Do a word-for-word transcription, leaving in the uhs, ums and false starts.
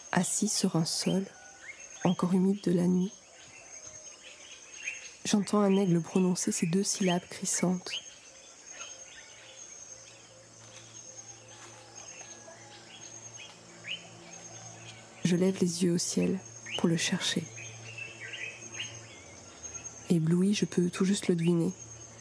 Assis sur un sol, encore humide de la nuit, j'entends un aigle prononcer ces deux syllabes crissantes. Je lève les yeux au ciel pour le chercher. Ébloui, je peux tout juste le deviner.